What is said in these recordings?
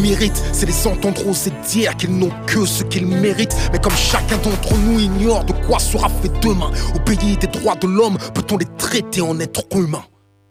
méritent. C'est les entendre oser dire qu'ils n'ont que ce qu'ils méritent. Mais comme chacun d'entre nous ignore de quoi sera fait demain, au pays des droits de l'homme, peut-on les traiter en êtres humains?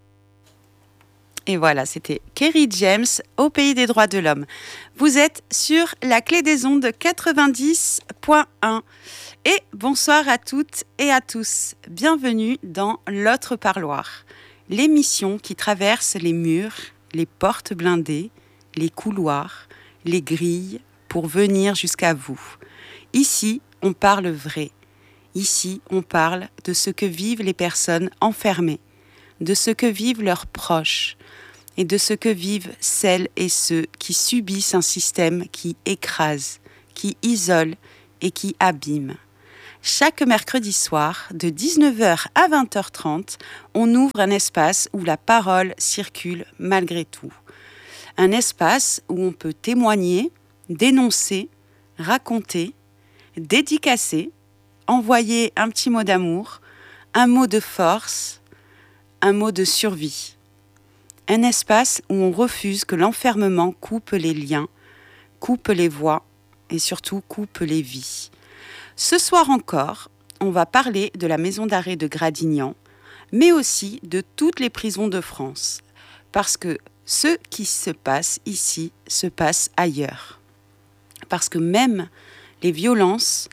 Et voilà, c'était Kerry James, au pays des droits de l'homme. Vous êtes sur la clé des ondes 90.1. Et bonsoir à toutes et à tous. Bienvenue dans l'autre parloir, l'émission qui traverse les murs, les portes blindées, les couloirs, les grilles pour venir jusqu'à vous. Ici, on parle vrai. Ici, on parle de ce que vivent les personnes enfermées, de ce que vivent leurs proches et de ce que vivent celles et ceux qui subissent un système qui écrase, qui isole et qui abîme. Chaque mercredi soir, de 19h à 20h30, on ouvre un espace où la parole circule malgré tout. Un espace où on peut témoigner, dénoncer, raconter, dédicacer, envoyer un petit mot d'amour, un mot de force, un mot de survie. Un espace où on refuse que l'enfermement coupe les liens, coupe les voix et surtout coupe les vies. Ce soir encore, on va parler de la maison d'arrêt de Gradignan, mais aussi de toutes les prisons de France, parce que ce qui se passe ici se passe ailleurs. Parce que même les violences,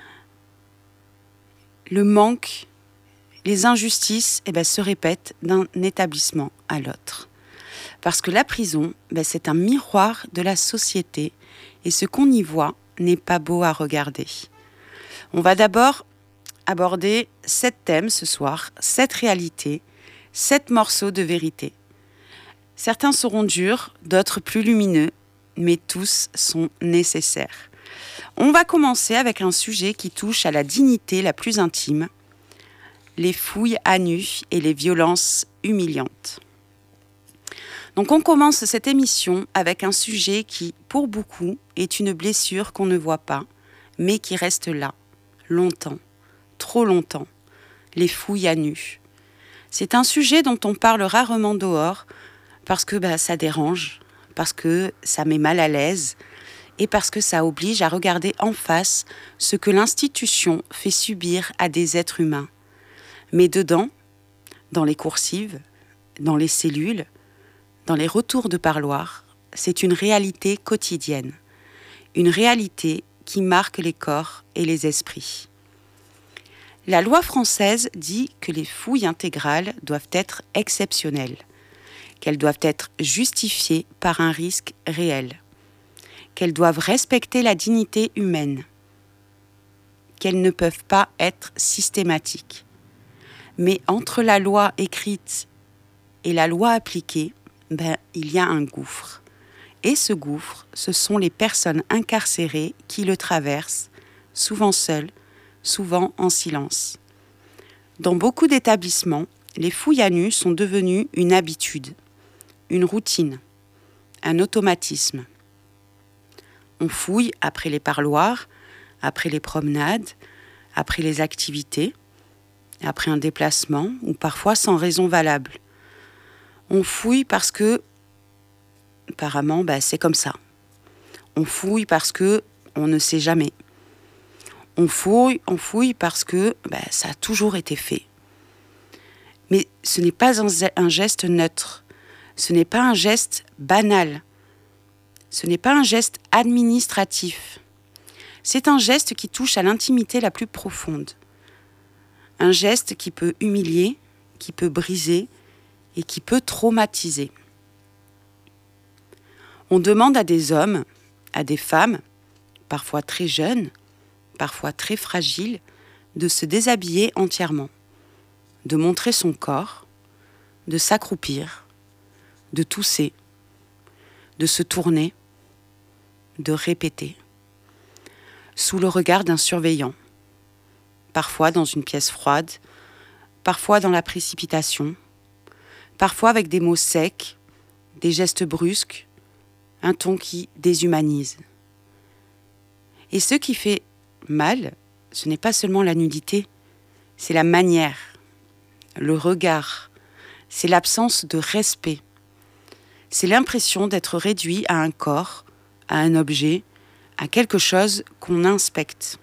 le manque, les injustices se répètent d'un établissement à l'autre. Parce que la prison, c'est un miroir de la société et ce qu'on y voit n'est pas beau à regarder. On va d'abord aborder 7 thèmes ce soir, 7 réalités, 7 morceaux de vérité. Certains seront durs, d'autres plus lumineux, mais tous sont nécessaires. On va commencer avec un sujet qui touche à la dignité la plus intime, les fouilles à nu et les violences humiliantes. Donc on commence cette émission avec un sujet qui, pour beaucoup, est une blessure qu'on ne voit pas, mais qui reste là, longtemps, trop longtemps, les fouilles à nu. C'est un sujet dont on parle rarement dehors, parce que ça dérange, parce que ça met mal à l'aise, et parce que ça oblige à regarder en face ce que l'institution fait subir à des êtres humains. Mais dedans, dans les coursives, dans les cellules, dans les retours de parloir, c'est une réalité quotidienne. Une réalité qui marque les corps et les esprits. La loi française dit que les fouilles intégrales doivent être exceptionnelles, qu'elles doivent être justifiées par un risque réel, qu'elles doivent respecter la dignité humaine, qu'elles ne peuvent pas être systématiques. Mais entre la loi écrite et la loi appliquée, il y a un gouffre. Et ce gouffre, ce sont les personnes incarcérées qui le traversent, souvent seules, souvent en silence. Dans beaucoup d'établissements, les fouilles à nu sont devenues une habitude, une routine, un automatisme. On fouille après les parloirs, après les promenades, après les activités, après un déplacement ou parfois sans raison valable. On fouille parce que, apparemment, c'est comme ça. On fouille parce que on ne sait jamais. On fouille parce que ça a toujours été fait. Mais ce n'est pas un geste neutre. Ce n'est pas un geste banal. Ce n'est pas un geste administratif. C'est un geste qui touche à l'intimité la plus profonde. Un geste qui peut humilier, qui peut briser et qui peut traumatiser. On demande à des hommes, à des femmes, parfois très jeunes, parfois très fragiles, de se déshabiller entièrement, de montrer son corps, de s'accroupir, de tousser, de se tourner, de répéter, sous le regard d'un surveillant, parfois dans une pièce froide, parfois dans la précipitation, parfois avec des mots secs, des gestes brusques, un ton qui déshumanise. Et ce qui fait mal, ce n'est pas seulement la nudité, c'est la manière, le regard, c'est l'absence de respect. C'est l'impression d'être réduit à un corps à un objet, à quelque chose qu'on inspecte.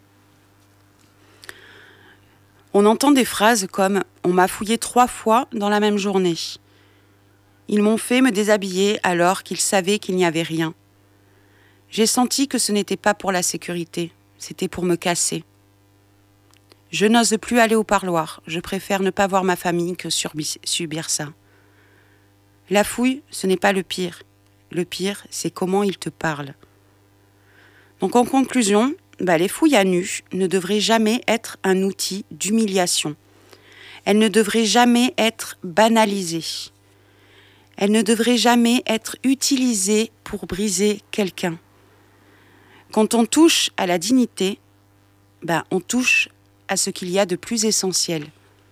On entend des phrases comme « On m'a fouillé 3 fois dans la même journée. Ils m'ont fait me déshabiller alors qu'ils savaient qu'il n'y avait rien. J'ai senti que ce n'était pas pour la sécurité, c'était pour me casser. Je n'ose plus aller au parloir, je préfère ne pas voir ma famille que subir ça. La fouille, ce n'est pas le pire. Le pire, c'est comment ils te parlent. » Donc en conclusion, les fouilles à nu ne devraient jamais être un outil d'humiliation. Elles ne devraient jamais être banalisées. Elles ne devraient jamais être utilisées pour briser quelqu'un. Quand on touche à la dignité, on touche à ce qu'il y a de plus essentiel.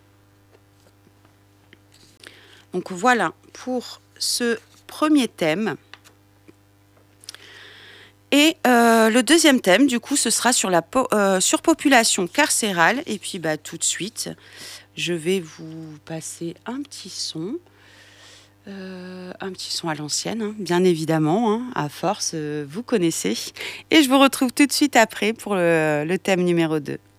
Donc voilà pour ce premier thème. Et le deuxième thème, du coup, ce sera sur la surpopulation carcérale. Et puis tout de suite, je vais vous passer un petit son. Un petit son à l'ancienne, bien évidemment, à force, vous connaissez. Et je vous retrouve tout de suite après pour le thème numéro 2.